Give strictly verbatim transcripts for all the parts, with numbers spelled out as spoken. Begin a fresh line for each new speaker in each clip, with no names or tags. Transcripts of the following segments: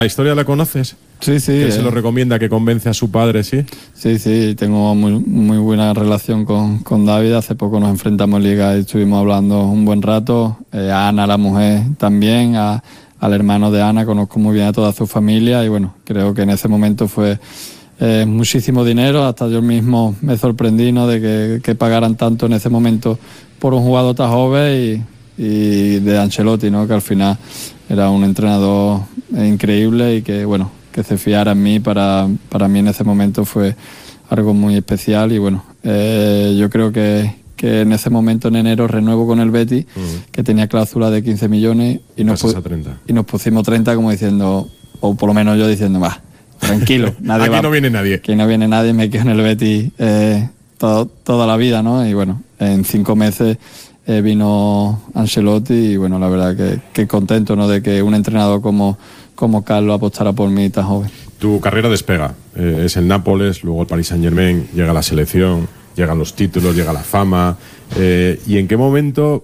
¿La historia la conoces?
Sí, sí.
Que él
eh,
se lo recomienda, que convence a su padre, ¿sí?
Sí, sí, tengo muy, muy buena relación con, con David. Hace poco nos enfrentamos en Liga y estuvimos hablando un buen rato. Eh, a Ana, la mujer, también, a, al hermano de Ana, conozco muy bien a toda su familia y bueno, creo que en ese momento fue eh, muchísimo dinero. Hasta yo mismo me sorprendí, ¿no?, de que, que pagaran tanto en ese momento por un jugador tan joven y, y de Ancelotti, ¿no?, que al final era un entrenador increíble y que, bueno, que se fiara en mí, para, para mí en ese momento fue algo muy especial y bueno, eh, yo creo que, que en ese momento en enero renuevo con el Betis, uh-huh. que tenía cláusula de quince millones y nos, pu-
treinta.
y nos pusimos treinta como diciendo, o por lo menos yo diciendo, va, tranquilo, nadie
aquí
va,
no viene nadie.
Aquí no viene nadie, me quedo en el Betis eh, todo, toda la vida, ¿no? Y bueno, en cinco meses eh, vino Ancelotti y bueno, la verdad que, que contento, ¿no?, de que un entrenador como como Carlos apostara por mí tan joven.
Tu carrera despega, eh, es el Nápoles, luego el Paris Saint-Germain, llega la selección, llegan los títulos, llega la fama. Eh, ¿Y en qué momento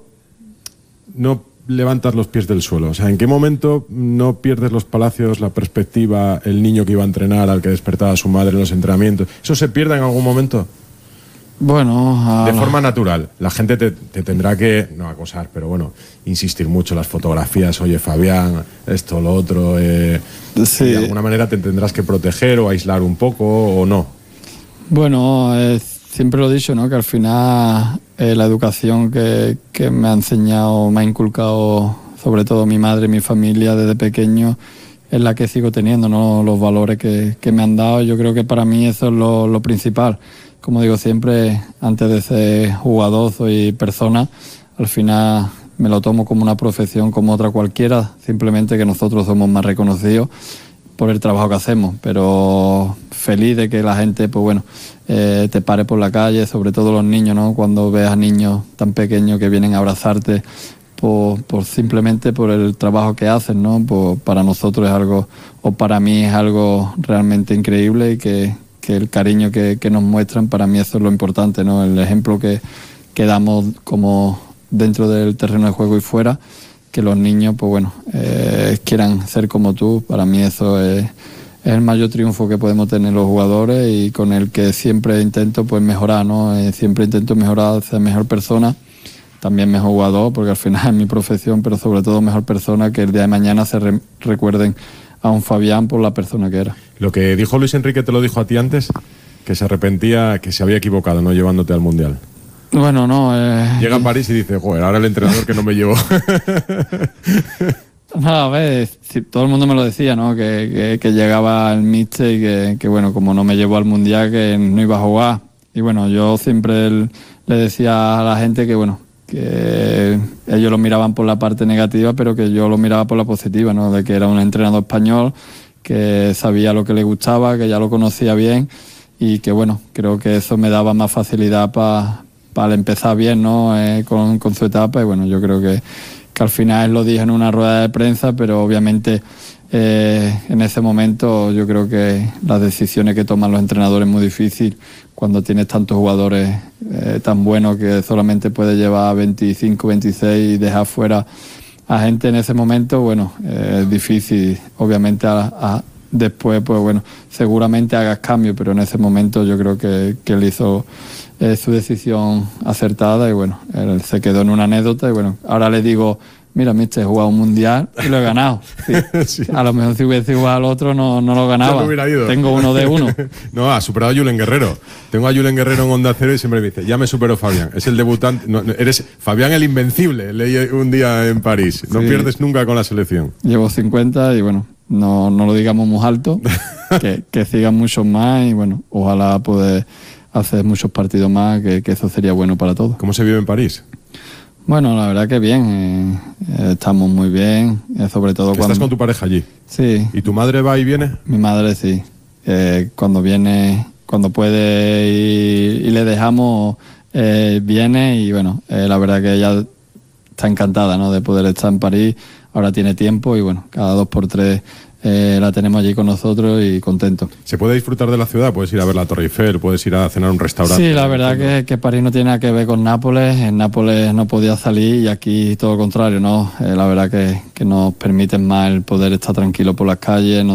no levantas los pies del suelo? O sea, ¿en qué momento no pierdes los palacios, la perspectiva, el niño que iba a entrenar, al que despertaba a su madre en los entrenamientos? ¿Eso se pierde en algún momento?
Bueno,
de forma natural. La gente te, te tendrá que, no acosar, pero bueno, insistir mucho en las fotografías. Oye, Fabián, esto, lo otro. Eh, sí. De alguna manera te tendrás que proteger o aislar un poco, o no.
Bueno, eh, siempre lo he dicho, ¿no?, que al final eh, la educación que, que me ha enseñado, me ha inculcado, sobre todo mi madre y mi familia desde pequeño, es la que sigo teniendo, ¿no?, los valores que, que me han dado. Yo creo que para mí eso es lo, lo principal. Como digo siempre, antes de ser jugador soy persona. Al final me lo tomo como una profesión como otra cualquiera, simplemente que nosotros somos más reconocidos por el trabajo que hacemos, pero feliz de que la gente, pues bueno, eh, te pare por la calle, sobre todo los niños, ¿no?, cuando ves a niños tan pequeños que vienen a abrazarte por, por simplemente por el trabajo que hacen, ¿no? Por, para nosotros es algo, o para mí es algo realmente increíble y que que el cariño que, que nos muestran, para mí eso es lo importante, ¿no? El ejemplo que, que damos como dentro del terreno de juego y fuera, que los niños, pues bueno, eh, quieran ser como tú. Para mí eso es, es el mayor triunfo que podemos tener los jugadores y con el que siempre intento pues mejorar, ¿no? Eh, siempre intento mejorar, ser mejor persona, también mejor jugador, porque al final es mi profesión, pero sobre todo mejor persona, que el día de mañana se re- recuerden a un Fabián por la persona que era.
Lo que dijo Luis Enrique te lo dijo a ti antes, que se arrepentía, que se había equivocado no llevándote al Mundial.
Bueno, no. Eh...
Llega a París y dice, joder, ahora el entrenador que no me llevó.
No, a ver, si, todo el mundo me lo decía, ¿no? Que, que, que llegaba el míster y que, que, bueno, como no me llevó al Mundial, que no iba a jugar. Y bueno, yo siempre el, le decía a la gente que, bueno, que ellos lo miraban por la parte negativa, pero que yo lo miraba por la positiva, ¿no? De que era un entrenador español, que sabía lo que le gustaba, que ya lo conocía bien y que, bueno, creo que eso me daba más facilidad para pa empezar bien, ¿no? Eh, con, con su etapa y, bueno, yo creo que, que al final lo dije en una rueda de prensa, pero obviamente eh, en ese momento yo creo que las decisiones que toman los entrenadores es muy difícil cuando tienes tantos jugadores eh, tan buenos que solamente puedes llevar veinticinco, veintiséis y dejar fuera a gente en ese momento. Bueno, eh, es difícil, obviamente a, a, después pues bueno, seguramente hagas cambio, pero en ese momento yo creo que, que él hizo eh, su decisión acertada y bueno, él se quedó en una anécdota y bueno, ahora le digo, mira, mister, he jugado un mundial y lo he ganado. Sí. Sí. A lo mejor si hubiese jugado al otro no, no lo ganaba.
No hubiera ido.
Tengo uno de uno.
No, ha superado a Julen Guerrero. Tengo a Julen Guerrero en Onda Cero y siempre me dice, ya me superó Fabián. Es el debutante. No, eres Fabián el Invencible, leí un día en París. No sí. pierdes nunca con la selección.
Llevo cincuenta y bueno, no, no lo digamos muy alto, que, que sigan muchos más y bueno, ojalá poder hacer muchos partidos más, que, que eso sería bueno para todos.
¿Cómo se vive en París?
Bueno, la verdad que bien, eh, eh, estamos muy bien, eh, sobre todo cuando...
¿Estás con tu pareja allí?
Sí.
¿Y tu madre va y viene?
Mi madre sí, eh, cuando viene, cuando puede y, y le dejamos, eh, viene y bueno, eh, la verdad que ella está encantada, ¿no?, de poder estar en París, ahora tiene tiempo y bueno, cada dos por tres eh, la tenemos allí con nosotros y contento.
¿Se puede disfrutar de la ciudad? Puedes ir a ver la Torre Eiffel, puedes ir a cenar a un restaurante.
Sí, la verdad que, que París no tiene nada que ver con Nápoles. En Nápoles no podía salir y aquí todo lo contrario, ¿no? Eh, la verdad que, que nos permiten más el poder estar tranquilo por las calles. No